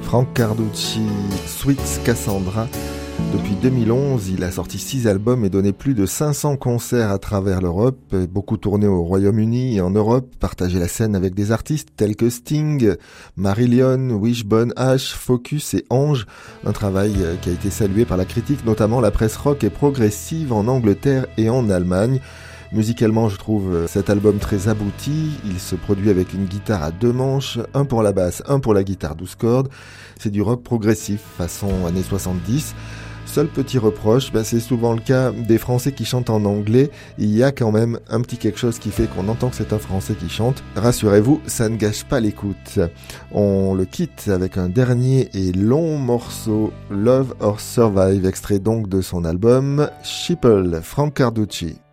Frank Carducci, Sweet Cassandra. Depuis 2011, il a sorti 6 albums et donné plus de 500 concerts à travers l'Europe, beaucoup tourné au Royaume-Uni et en Europe, partagé la scène avec des artistes tels que Sting, Marillion, Wishbone Ash, Focus et Ange, un travail qui a été salué par la critique, notamment la presse rock et progressive en Angleterre et en Allemagne. Musicalement, je trouve cet album très abouti. Il se produit avec une guitare à 2 manches, un pour la basse, un pour la guitare 12 cordes. C'est du rock progressif, façon années 70. Seul petit reproche, c'est souvent le cas des Français qui chantent en anglais. Il y a quand même un petit quelque chose qui fait qu'on entend que c'est un Français qui chante. Rassurez-vous, ça ne gâche pas l'écoute. On le quitte avec un dernier et long morceau, Love or Survive, extrait donc de son album Sheeple, Frank Carducci.